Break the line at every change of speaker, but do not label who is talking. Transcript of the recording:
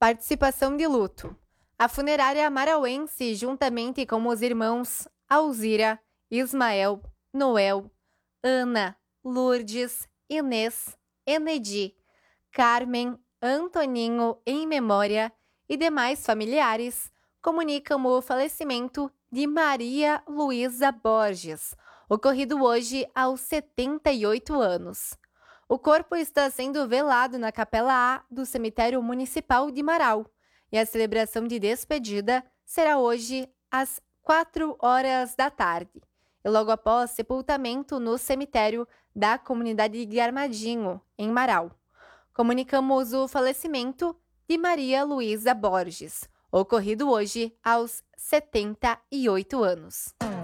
Participação de luto. A funerária marauense, juntamente com os irmãos Alzira, Ismael, Noel, Ana, Lourdes, Inês, Enedi, Carmen, Antoninho em memória e demais familiares, comunicam o falecimento de Maria Luísa Borges, ocorrido hoje aos 78 anos. O corpo está sendo velado na Capela A do Cemitério Municipal de Marau e a celebração de despedida será hoje às 4 horas da tarde. E logo após sepultamento no cemitério da comunidade de Armadinho, em Marau. Comunicamos o falecimento de Maria Luísa Borges, ocorrido hoje aos 78 anos.